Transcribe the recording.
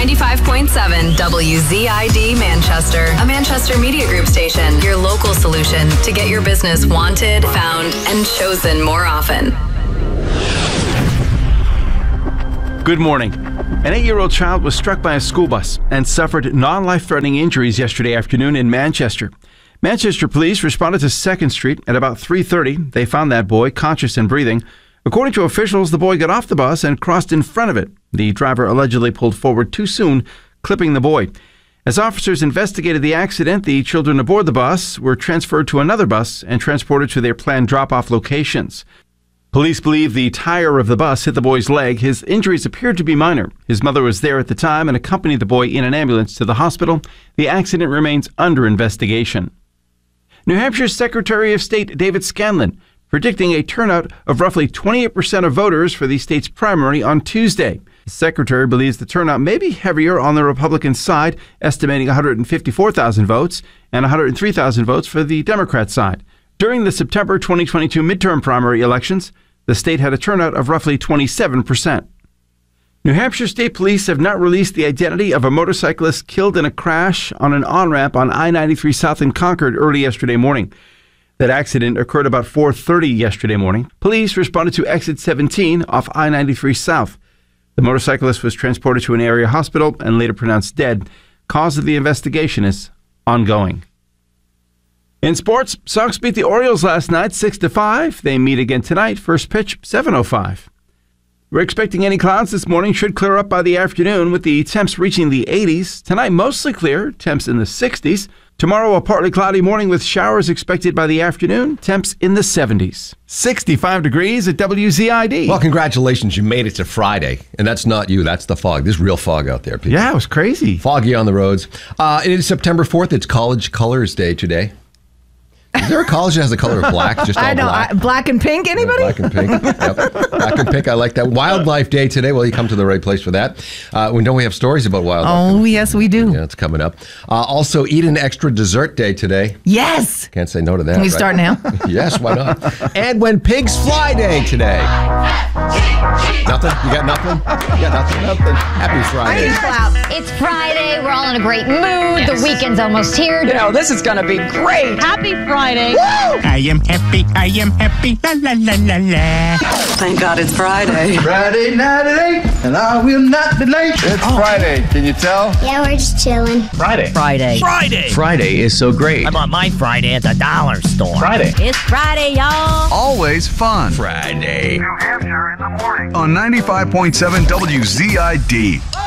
95.7 WZID Manchester, a Manchester Media Group station, your local solution to get your business wanted, found, and chosen more often. Good morning. An 8-year-old child was struck by a school bus and suffered non-life-threatening injuries yesterday afternoon in Manchester. Manchester police responded to 2nd Street at about 3:30. They found that boy conscious and breathing. According to officials, the boy got off the bus and crossed in front of it. The driver allegedly pulled forward too soon, clipping the boy. As officers investigated the accident, the children aboard the bus were transferred to another bus and transported to their planned drop-off locations. Police believe the tire of the bus hit the boy's leg. His injuries appeared to be minor. His mother was there at the time and accompanied the boy in an ambulance to the hospital. The accident remains under investigation. New Hampshire's Secretary of State David Scanlon predicting a turnout of roughly 28% of voters for the state's primary on Tuesday. The secretary believes the turnout may be heavier on the Republican side, estimating 154,000 votes and 103,000 votes for the Democrat side. During the September 2022 midterm primary elections, the state had a turnout of roughly 27%. New Hampshire State Police have not released the identity of a motorcyclist killed in a crash on an on-ramp on I-93 South in Concord early yesterday morning. That accident occurred about 4:30 yesterday morning. Police responded to exit 17 off I-93 South. The motorcyclist was transported to an area hospital and later pronounced dead. Cause of the investigation is ongoing. In sports, Sox beat the Orioles last night 6-5. They meet again tonight. First pitch, 7:05. We're expecting any clouds this morning. Should clear up by the afternoon with the temps reaching the 80s. Tonight, mostly clear. Temps in the 60s. Tomorrow, a partly cloudy morning with showers expected by the afternoon. Temps in the 70s. 65 degrees at WZID. Well, congratulations. You made it to Friday. And that's not you. That's the fog. There's real fog out there, people. Yeah, it was crazy. Foggy on the roads. It is September 4th. It's College Colors Day today. Is there a college that has the color of black? Just all black? Black and pink, anybody? Black and pink. Yep. Black and pink. I like that. Wildlife Day today. Well, you come to the right place for that. We know we have stories about wildlife. Oh, yes, we do. Yeah, it's coming up. Also, Eat an Extra Dessert Day today. Yes. Can't say no to that. Can we right? start now? Yes, why not? And When Pigs Fly Day today. Nothing? You got nothing? You got nothing? Nothing. Happy Friday. It's Friday. We're all in a great mood. The weekend's almost here. You know, this is going to be great. Happy Friday. Woo! I am happy, la la la la la. Thank God it's Friday. Friday night at 8, and I will not be late. It's Friday. Can you tell? Yeah, we're just chilling. Friday. Friday is so great. I'm on my Friday at the dollar store. Friday. It's Friday, y'all. Always fun. Friday. New Hampshire in the morning. On 95.7 WZID.